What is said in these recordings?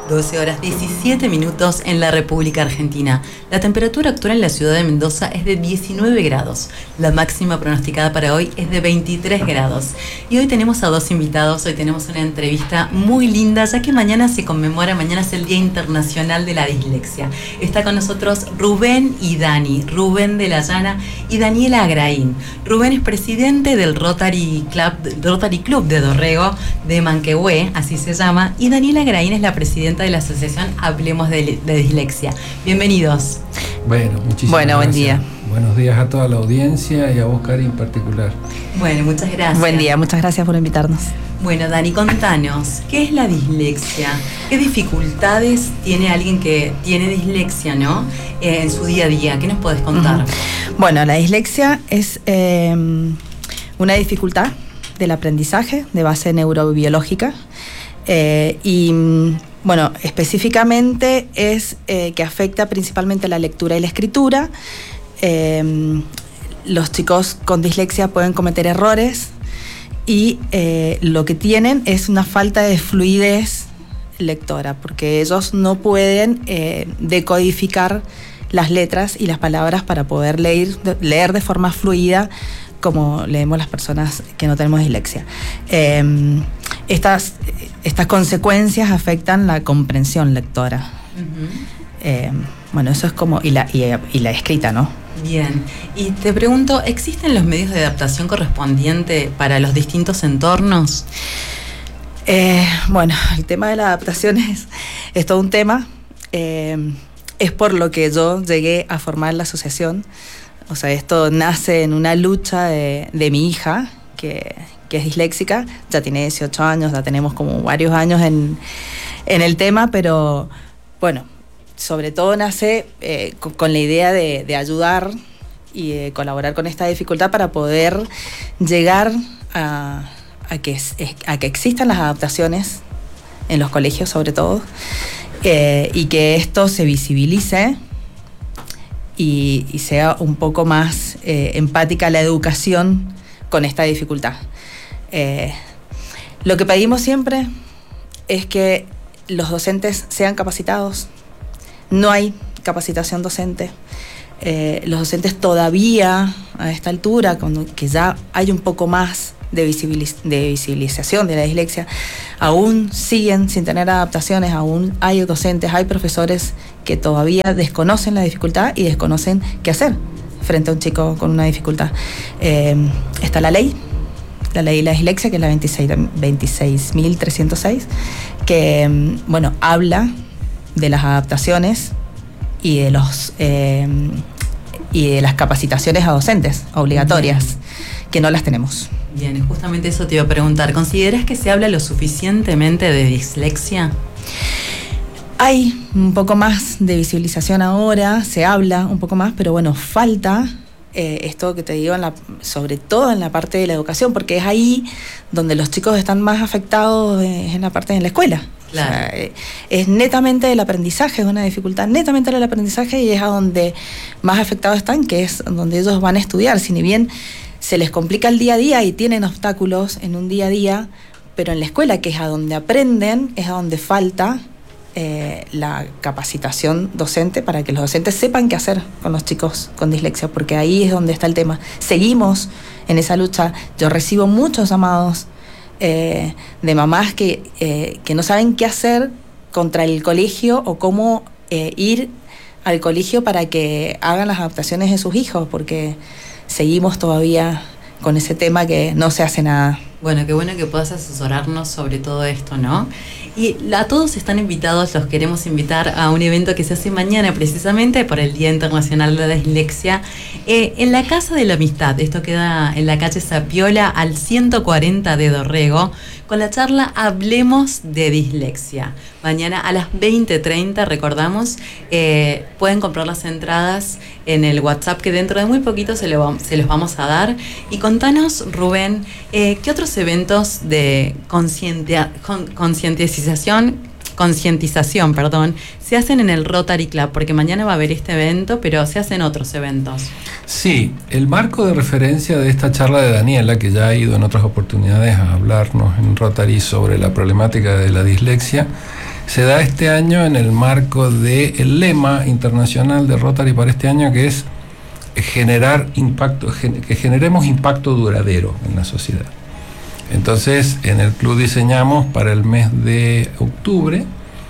12 horas 17 minutos en la República Argentina. La temperatura actual en la ciudad de Mendoza es de 19 grados. La máxima pronosticada para hoy es de 23 grados. Y hoy tenemos a dos invitados. Hoy tenemos una entrevista muy linda, ya que mañana se conmemora, mañana es el Día Internacional de la Dislexia. Está con nosotros Rubén y Dani, Rubén de la Llana y Daniela Agraín. Rubén es presidente del Rotary Club de Dorrego de Manquehue, así se llama, y Daniela Agraín es la presidenta de la asociación Hablemos de Dislexia. Bienvenidos. Bueno, muchísimas gracias. Buen día. Buenos días a toda la audiencia y a vos, Cari, en particular. Bueno, muchas gracias. Buen día, muchas gracias por invitarnos. Bueno, Dani, contanos, ¿qué es la dislexia? ¿Qué dificultades tiene alguien que tiene dislexia, ¿no? En su día a día? ¿Qué nos podés contar? Bueno, la dislexia es una dificultad del aprendizaje de base neurobiológica y bueno, específicamente es que afecta principalmente la lectura y la escritura. Los chicos con dislexia pueden cometer errores y lo que tienen es una falta de fluidez lectora, porque ellos no pueden decodificar las letras y las palabras para poder leer de forma fluida como leemos las personas que no tenemos dislexia. Estas consecuencias afectan la comprensión lectora. Bueno, eso es como... Y la escrita, ¿no? Bien. Y te pregunto, ¿existen los medios de adaptación correspondientes para los distintos entornos? Bueno, el tema de la adaptación es todo un tema. Es por lo que yo llegué a formar la asociación. O sea, esto nace en una lucha de mi hija, que es disléxica. Ya tiene 18 años, ya tenemos como varios años en el tema, pero bueno, sobre todo nace con la idea de ayudar y de colaborar con esta dificultad para poder llegar a que existan las adaptaciones en los colegios, sobre todo, y que esto se visibilice y sea un poco más empática la educación con esta dificultad. Lo que pedimos siempre es que los docentes sean capacitados. No hay capacitación docente. Los docentes todavía, a esta altura, que ya hay un poco más de visibilización de la dislexia, aún siguen sin tener adaptaciones, aún hay docentes, hay profesores que todavía desconocen la dificultad y desconocen qué hacer frente a un chico con una dificultad. Está la ley de la dislexia, que es la 26.306, que bueno, habla de las adaptaciones y de las capacitaciones a docentes obligatorias, que no las tenemos. Bien, justamente eso te iba a preguntar. ¿Consideras que se habla lo suficientemente de dislexia? Hay un poco más de visibilización ahora, se habla un poco más, pero bueno, falta esto que te digo, sobre todo en la parte de la educación, porque es ahí donde los chicos están más afectados, en la parte de la escuela. Claro. O sea, es netamente el aprendizaje, es una dificultad netamente del aprendizaje y es a donde más afectados están, que es donde ellos van a estudiar. Si ni bien se les complica el día a día y tienen obstáculos en un día a día, pero en la escuela, que es a donde aprenden, es a donde falta la capacitación docente para que los docentes sepan qué hacer con los chicos con dislexia, porque ahí es donde está el tema. Seguimos en esa lucha. Yo recibo muchos llamados de mamás que no saben qué hacer contra el colegio o cómo ir al colegio para que hagan las adaptaciones de sus hijos, porque seguimos todavía con ese tema que no se hace nada. Bueno, qué bueno que puedas asesorarnos sobre todo esto, ¿no? Y a todos están invitados, los queremos invitar a un evento que se hace mañana precisamente por el Día Internacional de la Dislexia, en la Casa de la Amistad. Esto queda en la calle Zapiola al 140 de Dorrego, con la charla Hablemos de Dislexia. Mañana a las 20:30, recordamos, pueden comprar las entradas en el WhatsApp, que dentro de muy poquito se los vamos a dar. Y contanos, Rubén, ¿qué otros eventos de concientización, se hacen en el Rotary Club? Porque mañana va a haber este evento, pero se hacen otros eventos. Sí, el marco de referencia de esta charla de Daniela, que ya ha ido en otras oportunidades a hablarnos en Rotary sobre la problemática de la dislexia, se da este año en el marco del lema internacional de Rotary para este año, que es generar impacto, que generemos impacto duradero en la sociedad. Entonces, en el club diseñamos para el mes de octubre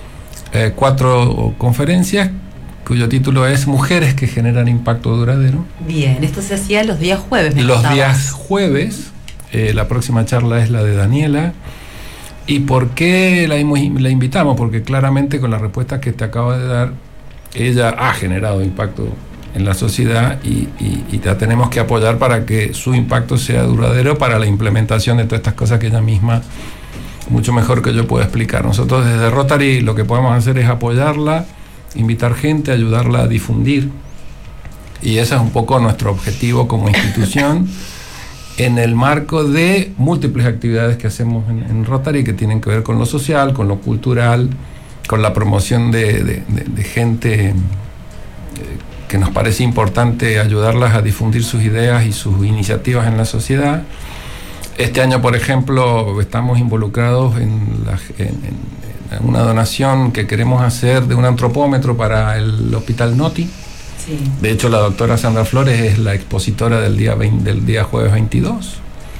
4 conferencias cuyo título es Mujeres que generan impacto duradero. Bien, esto se hacía los días jueves. Los días jueves, la próxima charla es la de Daniela. ¿Y por qué la invitamos? Porque claramente con la respuesta que te acabo de dar, ella ha generado impacto en la sociedad y la tenemos que apoyar para que su impacto sea duradero para la implementación de todas estas cosas que ella misma, mucho mejor que yo, pueda explicar. Nosotros desde Rotary lo que podemos hacer es apoyarla, invitar gente, ayudarla a difundir, y ese es un poco nuestro objetivo como institución en el marco de múltiples actividades que hacemos en Rotary, que tienen que ver con lo social, con lo cultural, con la promoción de gente que nos parece importante ayudarlas a difundir sus ideas y sus iniciativas en la sociedad. Este año, por ejemplo, estamos involucrados en una donación que queremos hacer de un antropómetro para el Hospital Noti. Sí. De hecho, la doctora Sandra Flores es la expositora del día jueves 22.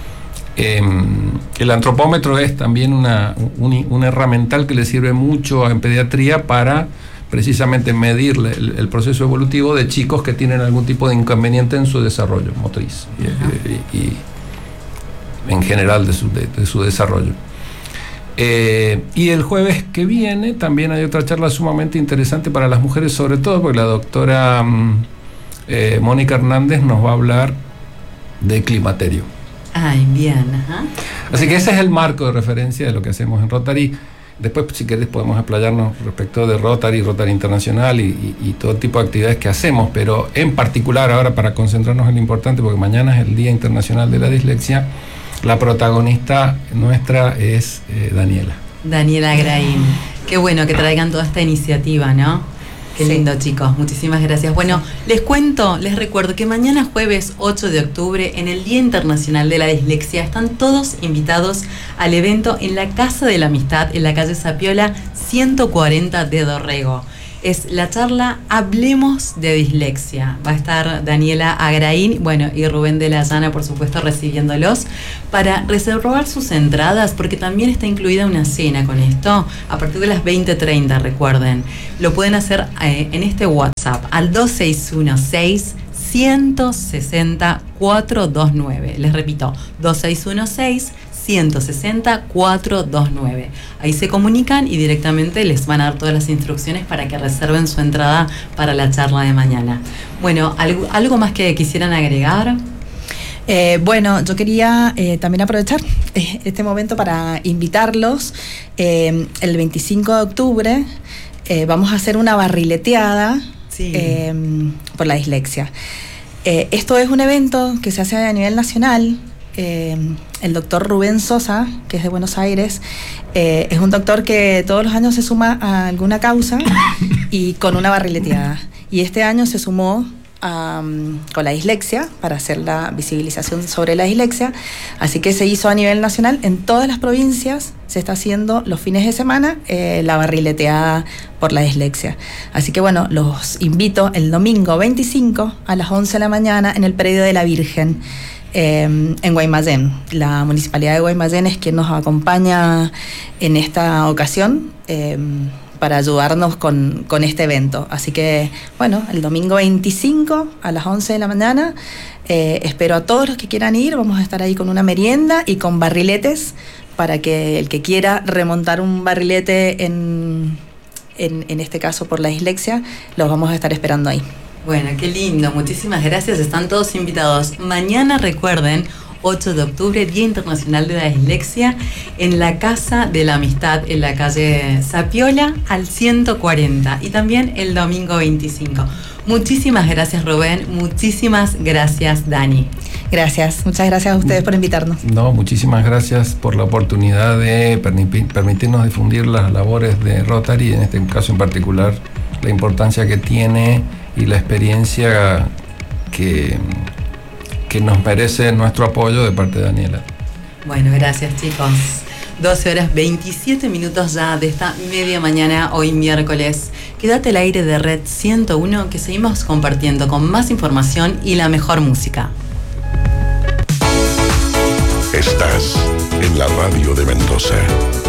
El antropómetro es también un herramental que le sirve mucho en pediatría para precisamente medir el proceso evolutivo de chicos que tienen algún tipo de inconveniente en su desarrollo motriz y en general de su desarrollo. Y el jueves que viene también hay otra charla sumamente interesante para las mujeres, sobre todo porque la doctora Mónica Hernández nos va a hablar de climaterio. Ay, bien. Ajá. Así que ese es el marco de referencia de lo que hacemos en Rotary. Después, si querés, podemos explayarnos respecto de Rotary Internacional y todo tipo de actividades que hacemos, pero en particular ahora, para concentrarnos en lo importante, porque mañana es el Día Internacional de la Dislexia, la protagonista nuestra es Daniela. Daniela Agraín. Qué bueno que traigan toda esta iniciativa, ¿no? Qué lindo, chicos. Muchísimas gracias. Bueno, les recuerdo que mañana jueves 8 de octubre, en el Día Internacional de la Dislexia, están todos invitados al evento en la Casa de la Amistad, en la calle Sapiola 140 de Dorrego. Es la charla Hablemos de Dislexia. Va a estar Daniela Agraín, bueno, y Rubén de la Llana, por supuesto, recibiéndolos para reservar sus entradas, porque también está incluida una cena con esto a partir de las 20:30, recuerden. Lo pueden hacer en este WhatsApp al 2616-160-429. Les repito, 2616-160-429. Ahí se comunican y directamente les van a dar todas las instrucciones para que reserven su entrada para la charla de mañana. Bueno, ¿algo más que quisieran agregar? Bueno, yo quería también aprovechar este momento para invitarlos. El 25 de octubre vamos a hacer una barrileteada por la dislexia. Esto es un evento que se hace a nivel nacional. El doctor Rubén Sosa, que es de Buenos Aires, es un doctor que todos los años se suma a alguna causa y con una barrileteada. Y este año se sumó con la dislexia para hacer la visibilización sobre la dislexia. Así que se hizo a nivel nacional. En todas las provincias se está haciendo los fines de semana la barrileteada por la dislexia. Así que bueno, los invito el domingo 25 a las 11 de la mañana en el predio de la Virgen. En Guaymallén. La Municipalidad de Guaymallén es quien nos acompaña en esta ocasión para ayudarnos con este evento. Así que, bueno, el domingo 25 a las 11 de la mañana espero a todos los que quieran ir. Vamos a estar ahí con una merienda y con barriletes para que el que quiera remontar un barrilete en este caso por la dislexia, los vamos a estar esperando ahí. Bueno, qué lindo, muchísimas gracias, están todos invitados. Mañana, recuerden, 8 de octubre, Día Internacional de la Dislexia, en la Casa de la Amistad, en la calle Sapiola, al 140, y también el domingo 25. Muchísimas gracias, Rubén, muchísimas gracias, Dani. Gracias, muchas gracias a ustedes por invitarnos. No, muchísimas gracias por la oportunidad de permitirnos difundir las labores de Rotary, en este caso en particular, la importancia que tiene y la experiencia que nos merece nuestro apoyo de parte de Daniela. Bueno, gracias, chicos. 12 horas 27 minutos ya de esta media mañana, hoy miércoles. Quédate al aire de Red 101, que seguimos compartiendo con más información y la mejor música. Estás en la radio de Mendoza.